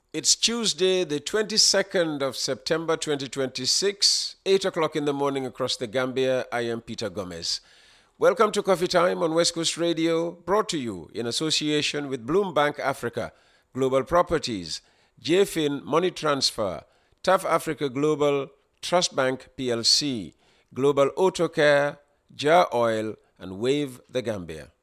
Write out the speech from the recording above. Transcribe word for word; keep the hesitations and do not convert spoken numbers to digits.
It's Tuesday, the twenty-second of September twenty twenty-six, eight o'clock in the morning across the Gambia. I am Peter Gomez. Welcome to Coffee Time on West Coast Radio, brought to you in association with Bloombank Africa, Global Properties, J F I N Money Transfer, T A F Africa Global, Trust Bank P L C, Global Auto Care, Jar Oil, and Wave the Gambia.